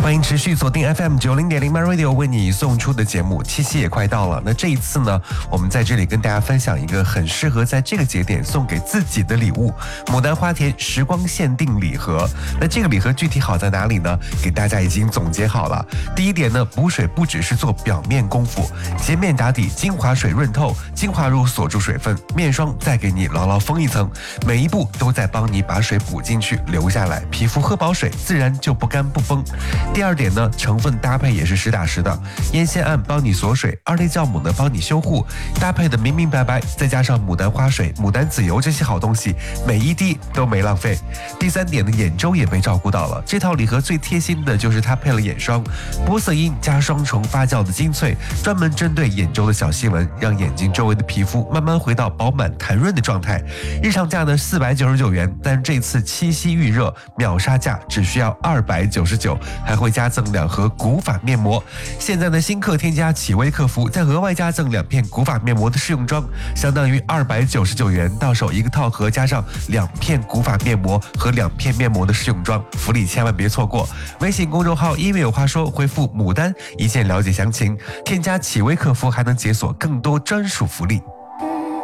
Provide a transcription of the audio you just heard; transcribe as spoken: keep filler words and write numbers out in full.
欢迎持续锁定 F M 九零点零 My Radio 为你送出的节目，七夕也快到了。那这一次呢，我们在这里跟大家分享一个很适合在这个节点送给自己的礼物——牡丹花田时光限定礼盒。那这个礼盒具体好在哪里呢？给大家已经总结好了。第一点呢，补水不只是做表面功夫，洁面打底，精华水润透，精华乳锁住水分，面霜再给你牢牢封一层，每一步都在帮你把水补进去留下来，皮肤喝饱水自然就不干不崩。第二点呢，成分搭配也是实打实的，烟酰胺帮你锁水，二类酵母呢帮你修护，搭配的明明白白，再加上牡丹花水、牡丹籽油这些好东西，每一滴都没浪费。第三点呢，眼周也被照顾到了，这套礼盒最贴心的就是它配了眼霜，玻色因加双重发酵的精粹，专门针对眼周的小细纹，让眼睛周围的皮肤慢慢回到饱满弹润的状态。日常价呢四百九十九元，但这次七夕预热秒杀价只需要二百九十九，还会加赠两盒古法面膜。现在呢，新客添加启微客服，再额外加赠两片古法面膜的试用装，相当于二百九十九元，到手一个套盒，加上两片古法面膜和两片面膜的试用装，福利千万别错过。微信公众号音乐有话说，回复牡丹一键了解详情，添加启微客服还能解锁更多专属福利。